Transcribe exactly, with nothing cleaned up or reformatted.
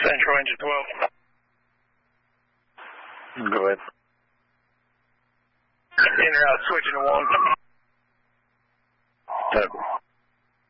Central engine twelve. Go ahead. In or out, switching to one. Copy.